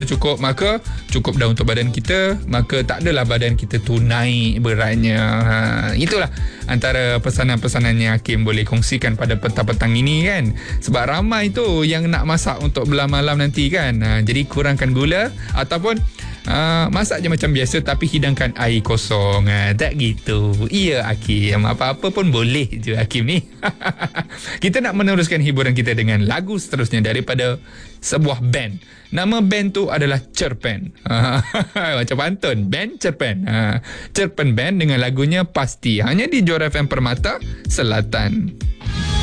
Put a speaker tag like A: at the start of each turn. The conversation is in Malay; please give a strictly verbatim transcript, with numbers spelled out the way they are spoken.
A: cukup, maka cukup dah untuk badan kita, maka tak adalah badan kita tu naik beratnya. Ha, itulah antara pesanan-pesanan yang Hakim boleh kongsikan pada petang-petang ini kan. Sebab ramai tu yang nak masak untuk belah malam nanti kan. Ha, jadi kurangkan gula ataupun uh, masak je macam biasa tapi hidangkan air kosong. Ha, tak gitu. Iya Hakim, apa-apa pun boleh je Hakim ni. Kita nak meneruskan hiburan kita dengan lagu seterusnya daripada sebuah band. Nama band tu adalah Cerpen. Macam pantun, band Cerpen. Cerpen Band dengan lagunya Pasti. Hanya di Johor F M Permata Selatan.